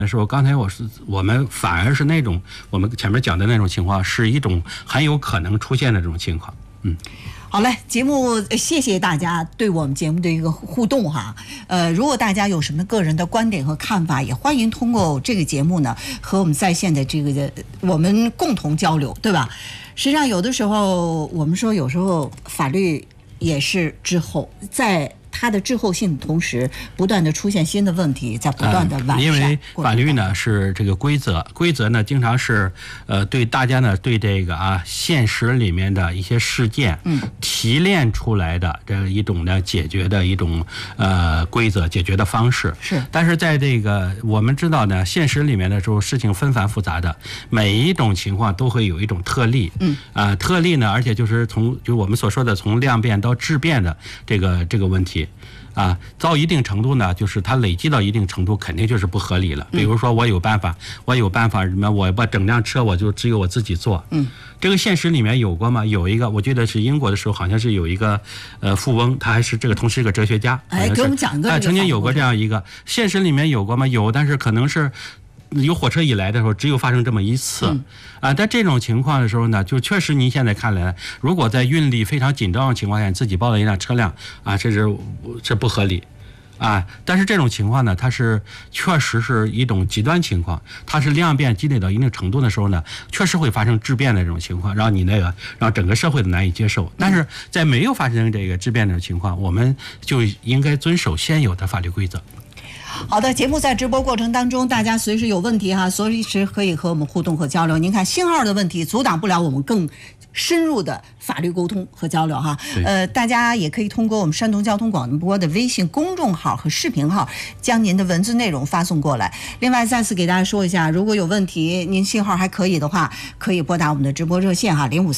的时候，刚才我们反而是那种我们前面讲的那种情况，是一种很有可能出现的这种情况。 好嘞，节目谢谢大家对我们节目的一个互动哈。如果大家有什么个人的观点和看法，也欢迎通过这个节目呢和我们在线的这个我们共同交流，对吧？实际上有的时候我们说，有时候法律也是滞后，在它的滞后性的同时，不断的出现新的问题，在不断的完善。 因为法律呢是这个规则呢经常是对大家呢对这个现实里面的一些事件提炼出来的这一种呢解决的一种规则解决的方式。 是， 但是在这个我们知道呢，现实里面的时候事情纷繁复杂的，每一种情况都会有一种特例。特例呢，而且就是就我们所说的从量变到质变的这个问题。到一定程度呢，就是它累积到一定程度，肯定就是不合理了。比如说，我有办法什么，我把整辆车我就只有我自己坐。这个现实里面有过吗？有一个，我记得是英国的时候，好像是有一个富翁，他还是同时是个哲学家。 给我们讲个。 曾经有过这样一个，现实里面有过吗？有，但是可能是。有火车以来的时候，只有发生这么一次，但这种情况的时候呢，就确实您现在看来，如果在运力非常紧张的情况下，自己包了一辆车辆这不合理，但是这种情况呢，它是确实是一种极端情况，它是量变积累到一定程度的时候呢，确实会发生质变的这种情况，让整个社会的难以接受。但是在没有发生这个质变的情况，我们就应该遵守现有的法律规则。 好的，节目在直播过程当中，大家随时有问题随时可以和我们互动和交流。您看，信号的问题阻挡不了我们更深入的法律沟通和交流哈。大家也可以通过我们山东交通广播的微信公众号和视频号，将您的文字内容发送过来。另外，再次给大家说一下，如果有问题，您信号还可以的话，可以拨打我们的直播热线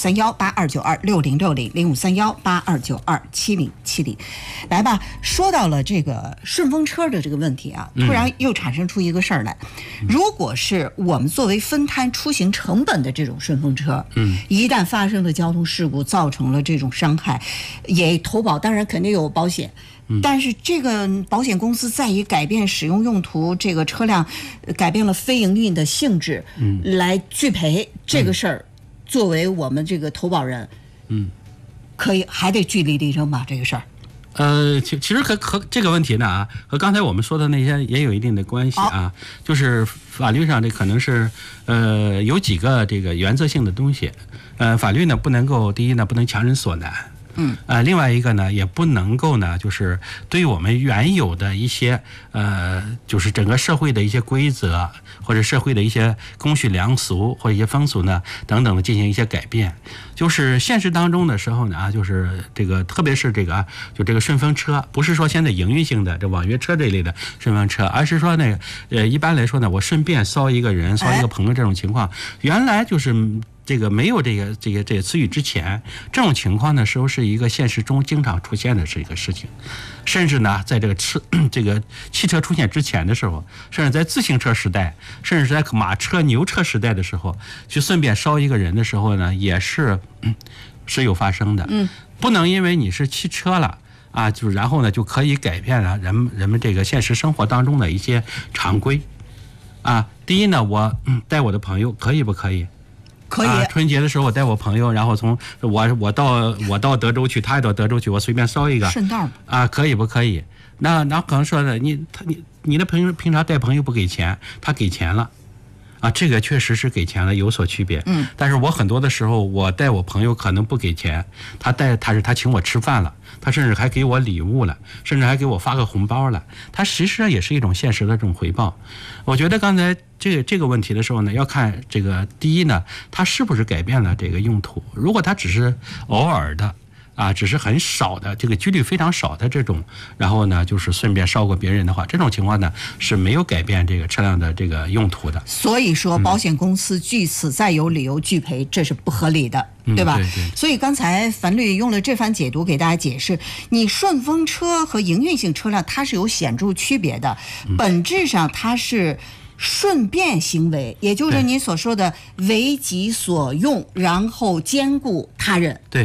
053182926060，053182927070。来吧，说到了这个顺风车的这个问题突然又产生出一个事儿来。如果是我们作为分摊出行成本的这种顺风车，一旦发生了交通事故，造成了这种伤害，也投保，当然肯定有保险。但是这个保险公司在于改变使用用途，这个车辆改变了非营运的性质，来拒赔这个事儿，作为我们这个投保人，可以还得据理力争吧这个事儿。 其实和这个问题呢和刚才我们说的那些也有一定的关系就是法律上这可能是有几个这个原则性的东西，法律呢不能够，第一呢不能强人所难。另外一个呢，也不能够呢，就是对我们原有的一些就是整个社会的一些规则或者社会的一些公序良俗或者一些风俗呢等等的进行一些改变。就是现实当中的时候呢就是这个，特别是这个就这个顺风车，不是说现在营运性的这网约车这一类的顺风车，而是说那个一般来说呢，我顺便捎一个人捎一个朋友这种情况，原来就是这个没有这个词语之前，这种情况的时候是一个现实中经常出现的是一个事情，甚至呢，在这个汽车出现之前的时候，甚至在自行车时代，甚至在马车、牛车时代的时候，去顺便捎一个人的时候呢，也是有发生的。不能因为你是汽车了就是然后呢就可以改变了人们这个现实生活当中的一些常规第一呢，我带我的朋友可以不可以？ 可以。 春节的时候我带我朋友，然后从我到德州去，他也到德州去，我随便捎一个， 顺道可以不可以？那可能说的你的朋友平常带朋友不给钱，他给钱了这个确实是给钱了，有所区别。但是我很多的时候我带我朋友可能不给钱，他请我吃饭了，他甚至还给我礼物了，甚至还给我发个红包了，他实际上也是一种现实的这种回报。我觉得刚才这个问题的时候呢，要看这个第一呢，它是不是改变了这个用途。如果它只是偶尔的只是很少的，这个几率非常少的这种，然后呢就是顺便捎过别人的话，这种情况呢是没有改变这个车辆的这个用途的。 所以说保险公司据此再有理由拒赔，这是不合理的，对吧？ 对。 所以刚才樊律用了这番解读给大家解释，你顺风车和营运性车辆它是有显著区别的，本质上它是顺便行为，也就是您所说的为己所用，然后兼顾他人。 对。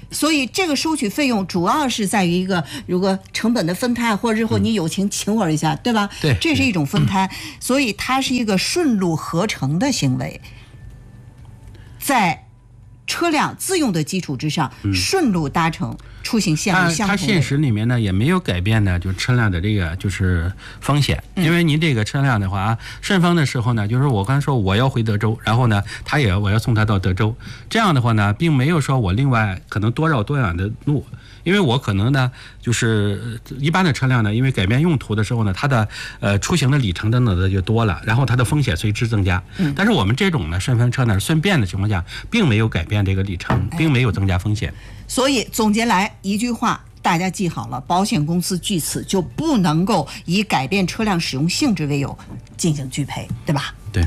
所以这个收取费用主要是在于一个如果成本的分摊，或者日后你友情请我一下，对吧？ 对， 这是一种分摊，所以它是一个顺路合成的行为，在车辆自用的基础之上，顺路搭乘出行线路相同的。 它现实里面呢也没有改变呢，就车辆的这个就是风险，因为您这个车辆的话，顺风的时候呢，就是我刚才说我要回德州，然后呢，我要送他到德州，这样的话呢，并没有说我另外可能多绕多远的路。因为我可能呢，就是一般的车辆呢，因为改变用途的时候呢，它的出行的里程等等的就多了，然后它的风险随之增加。但是我们这种呢顺风车呢，顺便的情况下，并没有改变这个里程，并没有增加风险。 所以总结来一句话，大家记好了，保险公司据此就不能够以改变车辆使用性质为由进行拒赔，对吧？ 对。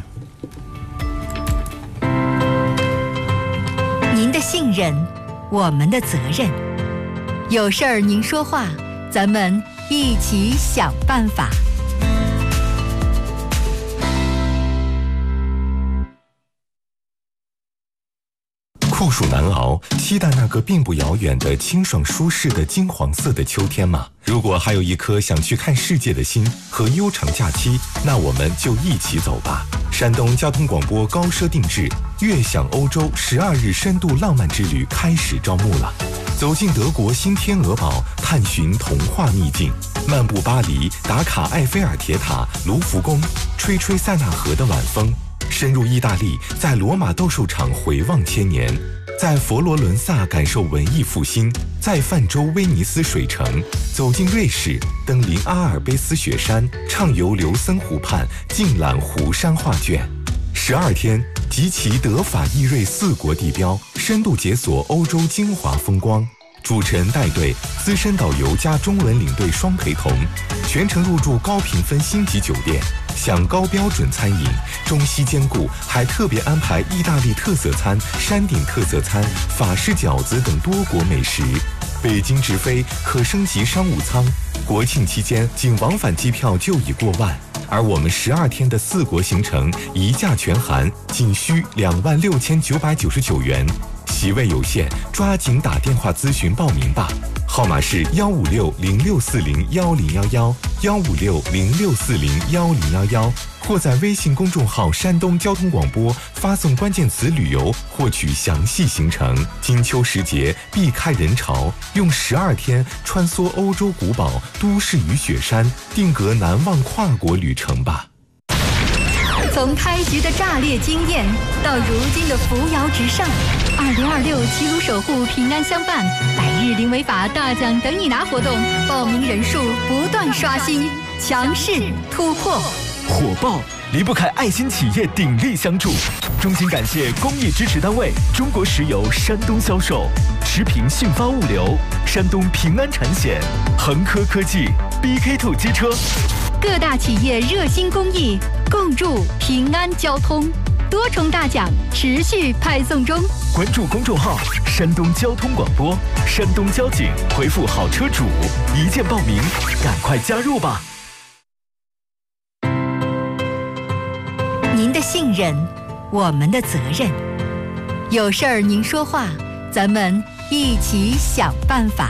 您的信任，我们的责任。有事儿您说话，咱们一起想办法。 酷暑难熬，期待那个并不遥远的清爽舒适的金黄色的秋天吗？如果还有一颗想去看世界的心和悠长假期，那我们就一起走吧。山东交通广播高奢定制悦享欧洲12日深度浪漫之旅开始招募了。走进德国新天鹅堡，探寻童话秘境，漫步巴黎，打卡埃菲尔铁塔、卢浮宫，吹吹塞纳河的晚风，深入意大利，在罗马斗兽场回望千年，在佛罗伦萨感受文艺复兴，在泛舟威尼斯水城，走进瑞士，登临阿尔卑斯雪山，畅游琉森湖畔，尽览湖山画卷。12天，集齐德法意瑞4国地标，深度解锁欧洲精华风光。主持人带队，资深导游加中文领队双陪同，全程入住高评分星级酒店，享高标准餐饮，中西兼顾，还特别安排意大利特色餐、山顶特色餐、法式饺子等多国美食。北京直飞可升级商务舱，国庆期间仅往返机票就已过万，而我们12天的4国行程一价全含，仅需26999元。席位有限，抓紧打电话咨询报名吧。号码是15606401011，15606401011，或在微信公众号山东交通广播发送关键词旅游获取详细行程。金秋时节避开人潮，用12天穿梭欧洲古堡、都市与雪山，定格难忘跨国旅程吧。 从开局的炸裂惊艳到如今的扶摇直上，2026齐鲁守护平安相伴100日零违法大奖等你拿活动报名人数不断刷新，强势突破。 火爆离不开爱心企业鼎力相助，衷心感谢公益支持单位中国石油山东销售、持平信发物流、山东平安产险、恒科科技、BK2 机车， 各大企业热心公益，共筑平安交通。多重大奖持续派送中， 关注公众号山东交通广播、山东交警，回复好车主一键报名，赶快加入吧。 您的信任，我们的责任。有事儿您说话，咱们一起想办法。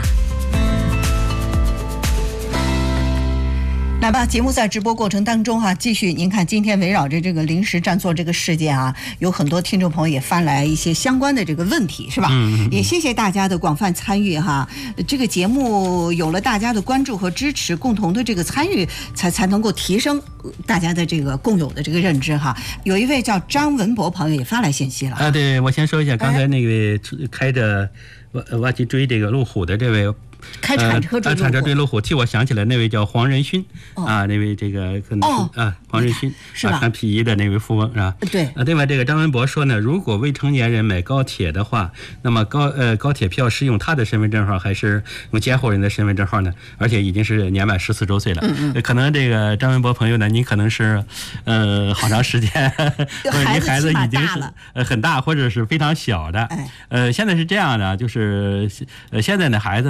来吧，节目在直播过程当中继续。您看，今天围绕着这个临时占座这个事件有很多听众朋友也发来一些相关的这个问题，是吧？也谢谢大家的广泛参与这个节目有了大家的关注和支持，共同的这个参与，才能够提升大家的这个共有的这个认知有一位叫张文博朋友也发来信息了对，我先说一下，刚才那位开着挖机追这个路虎的这位。 开铲车追路虎，替我想起来那位叫黄仁勋那位这个可能黄仁勋是吧？ 穿皮衣的那位富翁是吧？ 对。 另外这个张文博说呢，如果未成年人买高铁的话，那么高铁票是用他的身份证号还是用监护人的身份证号呢？而且已经是年满14周岁了。可能这个张文博朋友呢，您可能是好长时间，或者您孩子已经是很大或者是非常小的。现在是这样的，就是现在的孩子呢。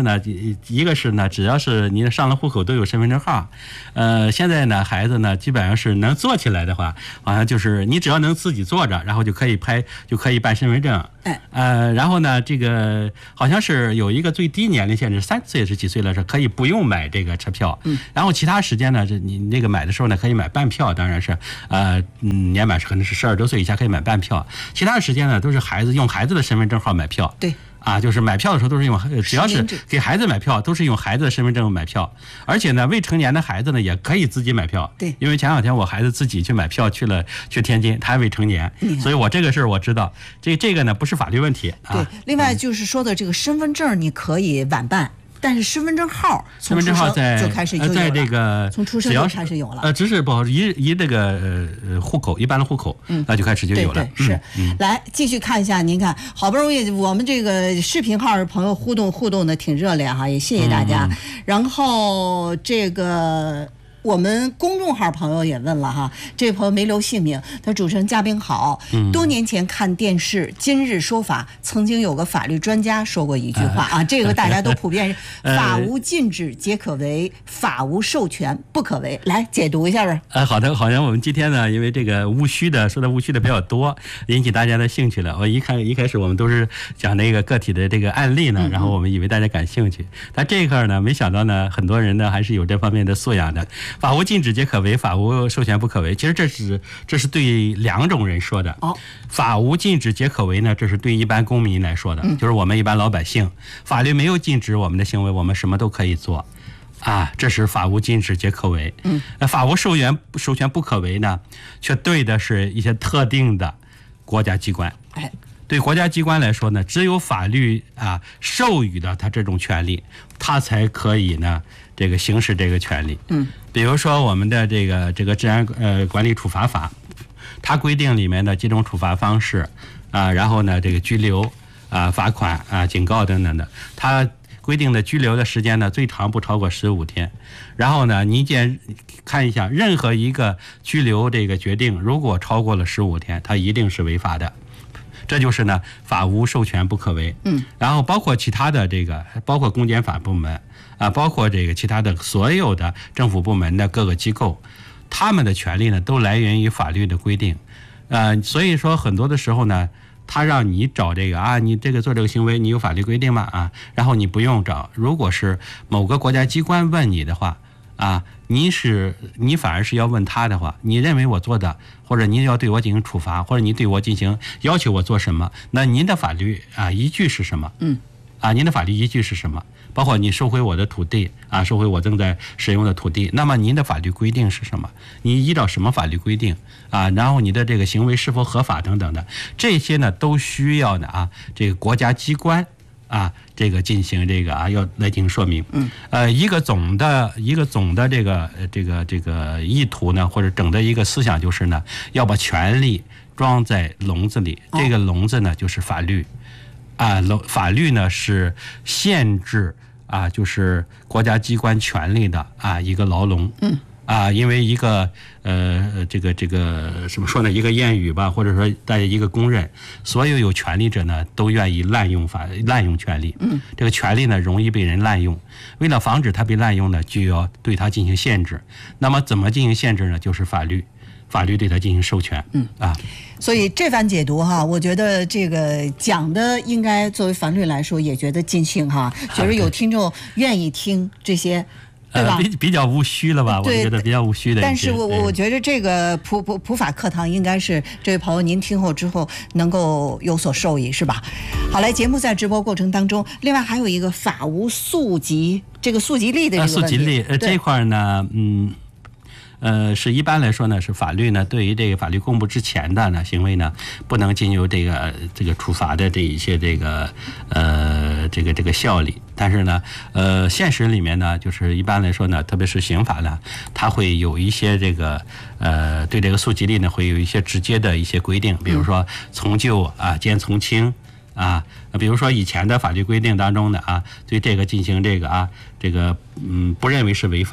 一个是呢，只要是你上了户口都有身份证号，现在呢孩子呢基本上是能坐起来的话，好像就是你只要能自己坐着，然后就可以办身份证。然后呢，这个好像是有一个最低年龄限制，30岁是几岁了？是可以不用买这个车票。然后其他时间呢，你那个买的时候呢，可以买半票，当然是年满可能是12周岁以下可以买半票，其他时间呢都是用孩子的身份证号买票。 对。 就是买票的时候都是只要是给孩子买票，都是用孩子的身份证买票。而且呢，未成年的孩子呢也可以自己买票。 对， 因为前两天我孩子自己去买票去天津，他还未成年，所以我这个事儿我知道。这个呢不是法律问题。 对，另外就是说的这个身份证你可以晚办。但是身份证号从出生就开始就有了， 在这个从出生就开始有了。 只是不好一这个户口一般的户口，那就开始就有了。 对，是。来继续看一下，您看，好不容易我们这个视频号朋友互动的挺热烈哈，也谢谢大家。然后这个。我们公众号朋友也问了哈，这位朋友没留姓名，他主持人嘉宾好，多年前看电视《今日说法》，曾经有个法律专家说过一句话啊，这个大家都普遍法无禁止皆可为，法无授权不可为。来解读一下吧。 好的，好像我们今天呢，因为这个说的误区的比较多，引起大家的兴趣了。我一开始我们都是讲那个个体的这个案例呢，然后我们以为大家感兴趣，但这一块呢，没想到呢，很多人呢还是有这方面的素养的。法无禁止皆可为，法无授权不可为。其实这是对两种人说的。法无禁止皆可为呢，这是对一般公民来说的，就是我们一般老百姓，法律没有禁止我们的行为，我们什么都可以做。这是法无禁止皆可为。法无授权不可为呢，却对的是一些特定的国家机关。对国家机关来说呢，只有法律授予的他这种权利，他才可以呢这个行使这个权利。比如说我们的这个治安管理处罚法，它规定里面的几种处罚方式然后呢这个拘留罚款警告等等的，它规定的拘留的时间呢最长不超过15天。然后呢你看一下，任何一个拘留这个决定如果超过了15天，它一定是违法的。这就是呢法无授权不可为。然后包括其他的包括公检法部门包括这个其他的所有的政府部门的各个机构，他们的权利呢都来源于法律的规定。所以说很多的时候呢，他让你找你这个做这个行为你有法律规定吗？然后你不用找。如果是某个国家机关问你的话你反而是要问他的话，你认为我做的，或者您要对我进行处罚，或者你对我进行要求我做什么，那您的法律依据是什么？您的法律依据是什么？包括你收回我的土地收回我正在使用的土地，那么您的法律规定是什么？你依照什么法律规定然后你的这个行为是否合法等等的，这些呢都需要呢这个国家机关这个进行要来进行说明。一个总的这个意图呢，或者整的一个思想就是呢，要把权力装在笼子里。这个笼子呢就是法律法律呢是限制就是国家机关权力的一个牢笼。因为一个这个怎么说呢？一个谚语吧，或者说大家一个公认，所有有权利者呢都愿意滥用权利。这个权利呢容易被人滥用，为了防止它被滥用呢，就要对它进行限制。那么怎么进行限制呢？就是法律对它进行授权。 所以这番解读我觉得这个讲的应该作为法律来说也觉得尽兴觉得有听众愿意听这些。对吧？ 比较无虚了吧？我觉得比较无虚的。 但是我觉得这个普法课堂应该是这位朋友您听后之后能够有所受益，是吧？好，来，节目在直播过程当中，另外还有一个法无溯及力的这个问题。溯及力这块呢，是一般来说呢，是法律呢对于这个法律公布之前的呢行为呢，不能进入这个处罚的这一些这个效力。但是呢，现实里面呢，就是一般来说呢，特别是刑法呢，它会有一些对这个溯及力呢，会有一些直接的一些规定，比如说从旧兼从轻比如说以前的法律规定当中的对这个进行不认为是违法。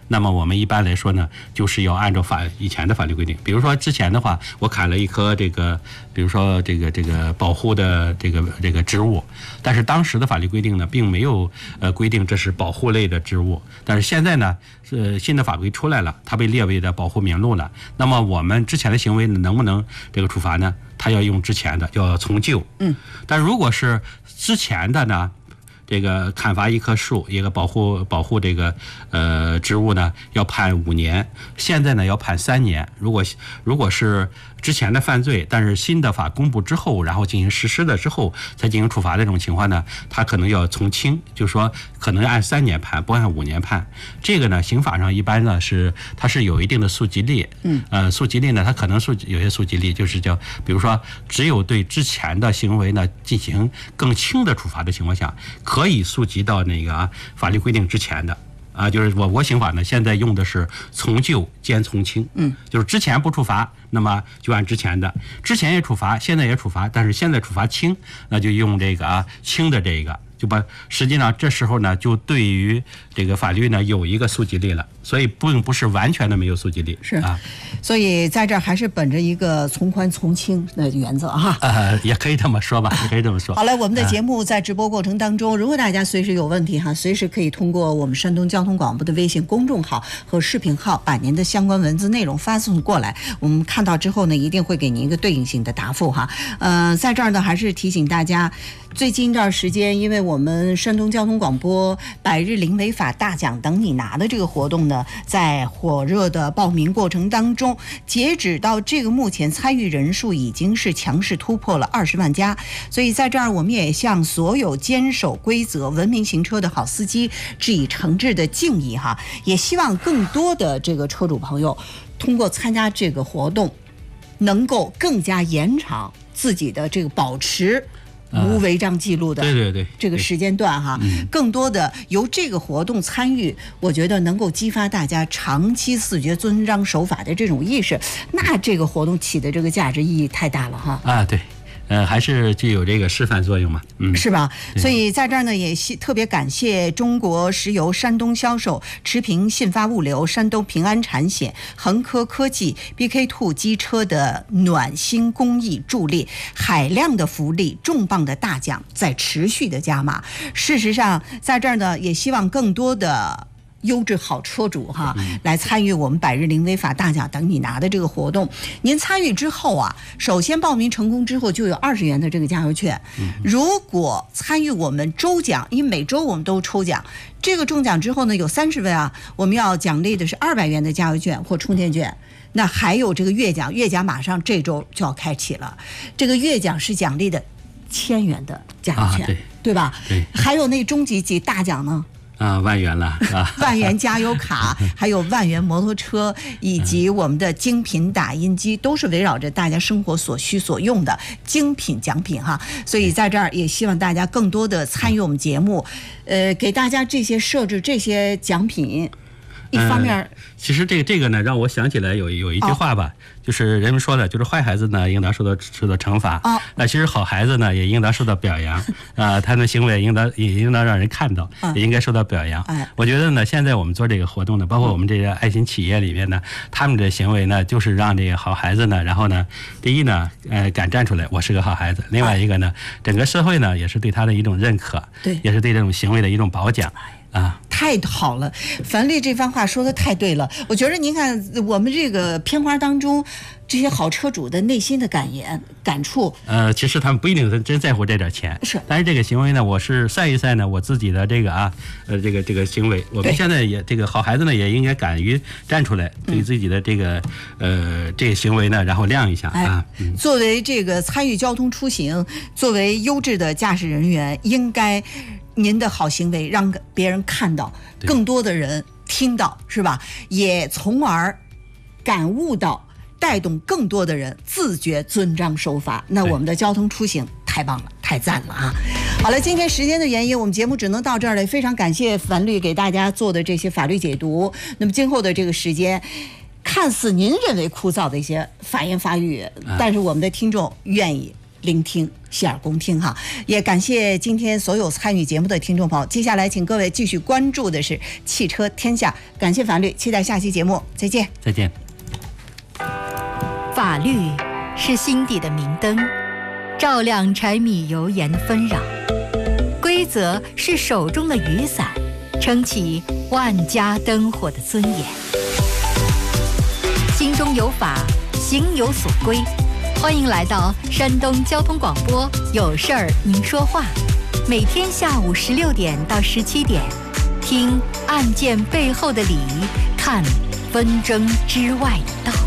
那么我们一般来说呢，就是要按照以前的法律规定，比如说之前的话，我砍了一棵这个，比如说这个保护的这个植物，但是当时的法律规定呢，并没有规定这是保护类的植物，但是现在呢，新的法规出来了，它被列为的保护名录了。那么我们之前的行为呢，能不能这个处罚呢？它要用之前的，要从旧。但如果是之前的呢？这个砍伐一棵树，一个保护这个植物呢，要判5年，现在呢要判3年。如果是之前的犯罪，但是新的法公布之后，然后进行实施了之后才进行处罚的这种情况呢，它可能要从轻，就是说可能按3年判，不按5年判。这个呢，刑法上一般呢它是有一定的诉及力。诉及力呢，它可能有些诉及力就是叫，比如说只有对之前的行为呢进行更轻的处罚的情况下，可以溯及到那个法律规定之前的。就是我国刑法呢，现在用的是从旧兼从轻，就是之前不处罚，那么就按之前的；之前也处罚，现在也处罚，但是现在处罚轻，那就用这个轻的这个，就把实际上这时候呢，就对于这个法律呢有一个溯及力了，所以并不是完全的没有溯及力， 是啊，所以在这儿还是本着一个从宽从轻的原则哈。 也可以这么说吧，也可以这么说。 好了，我们的节目在直播过程当中，如果大家随时有问题哈，随时可以通过我们山东交通广播的微信公众号和视频号，把您的相关文字内容发送过来，我们看到之后呢，一定会给您一个对应性的答复哈。在这儿呢，还是提醒大家，最近这段时间，因为我们山东交通广播百日零违法大奖等你拿的这个活动呢，在火热的报名过程当中，截止到这个目前参与人数已经是强势突破了20万加，所以在这儿我们也向所有坚守规则、文明行车的好司机致以诚挚的敬意哈，也希望更多的这个车主朋友通过参加这个活动，能够更加延长自己的这个保持无违章记录的这个时间段哈，更多的由这个活动参与，我觉得能够激发大家长期自觉遵章守法的这种意识，那这个活动起的这个价值意义太大了哈。 对。还是具有这个示范作用嘛， 是吧？所以在这儿呢，也特别感谢中国石油山东销售、持平信发物流、山东平安产险、恒科科技、BK2 机车的暖心公益助力，海量的福利、重磅的大奖在持续的加码。事实上，在这儿呢，也希望更多的优质好车主哈，来参与我们百日零违法大奖等你拿的这个活动。您参与之后啊，首先报名成功之后就有20元的这个加油券。如果参与我们周奖，因为每周我们都抽奖，这个中奖之后呢，有30位啊，我们要奖励的是200元的加油券或充电券。那还有这个月奖，月奖马上这周就要开启了。这个月奖是奖励的1000元的加油券，对吧？ 对。 还有那中级及大奖呢？ 万元了万元加油卡，还有万元摩托车，以及我们的精品打印机，都是围绕着大家生活所需所用的精品奖品哈。所以在这儿也希望大家更多的参与我们节目，给大家这些设置这些奖品。一方面， 其实这个呢，让我想起来有一句话吧，就是人们说的，就是坏孩子呢应当受到惩罚，那其实好孩子呢也应当受到表扬，他的行为也应当让人看到，也应该受到表扬。我觉得呢，现在我们做这个活动呢，包括我们这些爱心企业里面呢，他们的行为呢，就是让这个好孩子呢，然后呢，第一呢，敢站出来，我是个好孩子；另外一个呢，整个社会呢也是对他的一种认可， 对， 也是对这种行为的一种褒奖。 太好了，樊丽这番话说的太对了。我觉得您看我们这个片花当中，这些好车主的内心的感触。 其实他们不一定真在乎这点钱， 是。 但是这个行为呢，我是晒一晒呢我自己的这个这个行为。我们现在也这个好孩子呢，也应该敢于站出来，对自己的这个这个行为呢，然后亮一下作为这个参与交通出行，作为优质的驾驶人员，应该。您的好行为让别人看到，更多的人听到，是吧？也从而感悟到，带动更多的人自觉遵章守法。那我们的交通出行太棒了，太赞了啊！好了，今天时间的原因，我们节目只能到这儿了。非常感谢樊律给大家做的这些法律解读。那么今后的这个时间，看似您认为枯燥的一些法言法语，但是我们的听众愿意聆听，洗耳恭听哈。也感谢今天所有参与节目的听众朋友。接下来请各位继续关注的是汽车天下。感谢法律，期待下期节目，再见。 再见。 法律是心底的明灯，照亮柴米油盐的纷扰；规则是手中的雨伞，撑起万家灯火的尊严。心中有法，行有所规。欢迎来到山东交通广播，有事儿您说话，每天下午16点到17点，听案件背后的理，看纷争之外的道。